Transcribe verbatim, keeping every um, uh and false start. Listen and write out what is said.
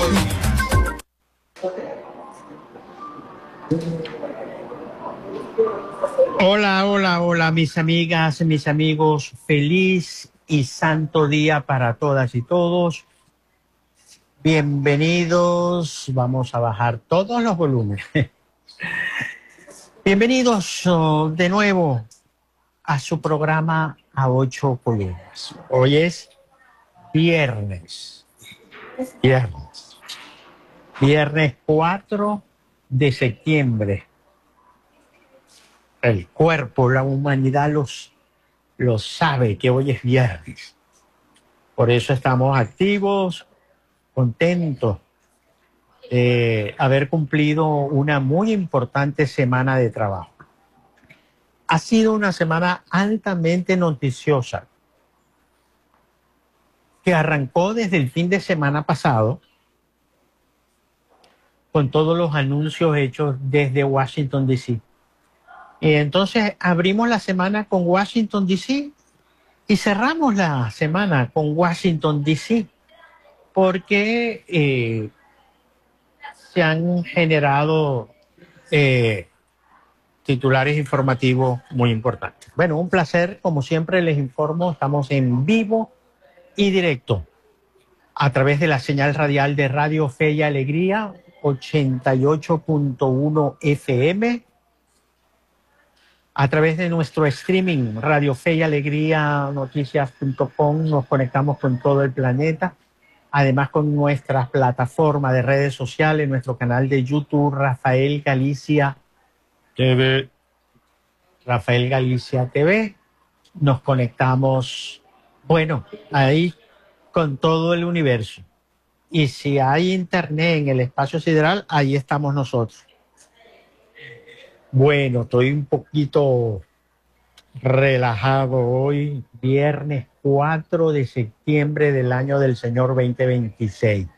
Hola, hola, hola, mis amigas, mis amigos. Feliz y santo día para todas y todos. Bienvenidos. Vamos a bajar todos los volúmenes. Bienvenidos oh, de nuevo a su programa A Ocho Columnas. Hoy es viernes. Viernes. Viernes cuatro de septiembre. El cuerpo, la humanidad los, los sabe que hoy es viernes. Por eso estamos activos, contentos de haber cumplido una muy importante semana de trabajo. Ha sido una semana altamente noticiosa que arrancó desde el fin de semana pasado con todos los anuncios hechos desde Washington, D C Y entonces abrimos la semana con Washington, D C y cerramos la semana con Washington, D C porque eh, se han generado eh, titulares informativos muy importantes. Bueno, un placer, como siempre les informo, estamos en vivo y directo a través de la señal radial de Radio Fe y Alegría, ochenta y ocho punto uno F M, a través de nuestro streaming Radio Fe y Alegría Noticias punto com, nos conectamos con todo el planeta, además con nuestras plataformas de redes sociales, nuestro canal de YouTube, Rafael Galicia T V, Rafael Galicia T V, nos conectamos, bueno, ahí con todo el universo. Y si hay internet en el espacio sideral, ahí estamos nosotros. Bueno, estoy un poquito relajado hoy, viernes cuatro de septiembre del año del Señor veinte veintiséis.